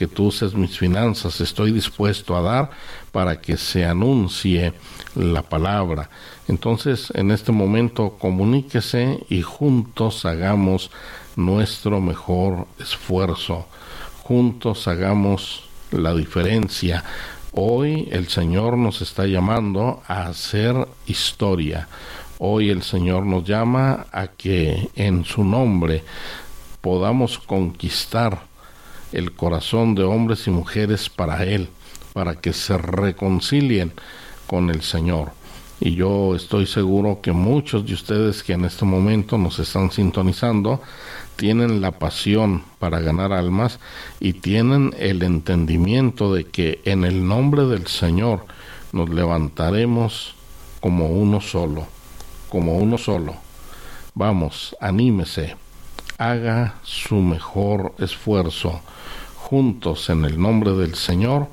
que tú uses mis finanzas, estoy dispuesto a dar para que se anuncie la palabra. Entonces, en este momento, comuníquese y juntos hagamos nuestro mejor esfuerzo. Juntos hagamos la diferencia. Hoy el Señor nos está llamando a hacer historia. Hoy el Señor nos llama a que en su nombre podamos conquistar el corazón de hombres y mujeres para Él, para que se reconcilien con el Señor. Y yo estoy seguro que muchos de ustedes que en este momento nos están sintonizando tienen la pasión para ganar almas y tienen el entendimiento de que en el nombre del Señor nos levantaremos como uno solo, como uno solo. Vamos, anímese, haga su mejor esfuerzo. Juntos en el nombre del Señor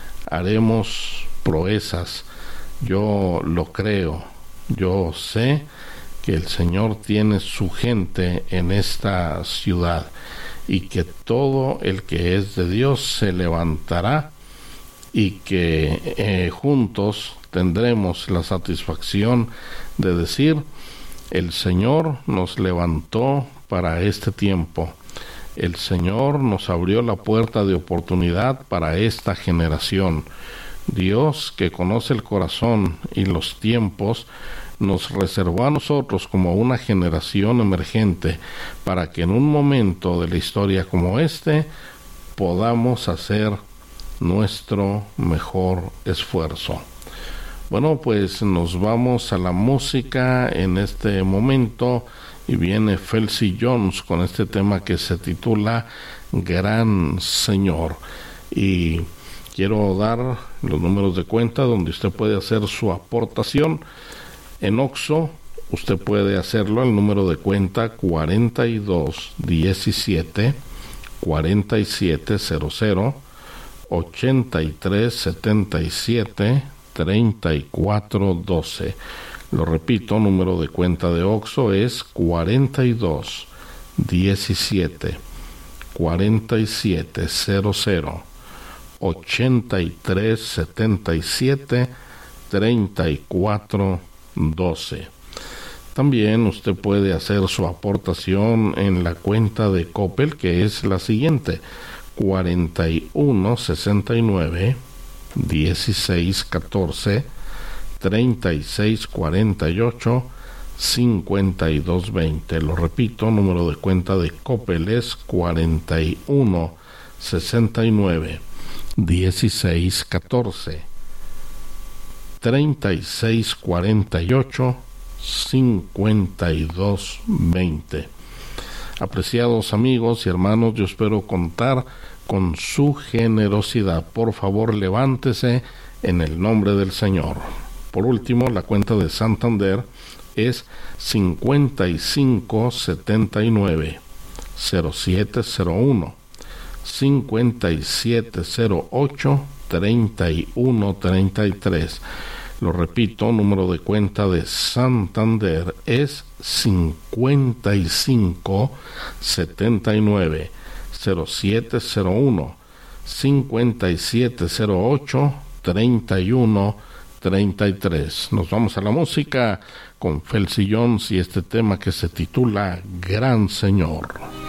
haremos proezas. Yo lo creo, yo sé que el Señor tiene su gente en esta ciudad y que todo el que es de Dios se levantará y que juntos tendremos la satisfacción de decir: el Señor nos levantó para este tiempo. El Señor nos abrió la puerta de oportunidad para esta generación. Dios, que conoce el corazón y los tiempos, nos reservó a nosotros como una generación emergente para que en un momento de la historia como este podamos hacer nuestro mejor esfuerzo. Bueno, pues nos vamos a la música en este momento y viene Felcy Jones con este tema que se titula Gran Señor. Y quiero dar los números de cuenta donde usted puede hacer su aportación. En Oxxo usted puede hacerlo al número de cuenta 4217 4700 8377 3412. Lo repito, número de cuenta de Oxxo es 4217 4700 8377 3412. También usted puede hacer su aportación en la cuenta de Coppel, que es la siguiente: 4169 1614 3648 5220. Lo repito, número de cuenta de Coppel es 4169 1614 3648 5220. Apreciados amigos y hermanos, yo espero contar con su generosidad. Por favor, levántese en el nombre del Señor. Por último, la cuenta de Santander es 5579 0701 5708 3133. Lo repito, número de cuenta de Santander es 5579 0701 5708 3133. Nos vamos a la música con Felcy Jones y este tema que se titula Gran Señor.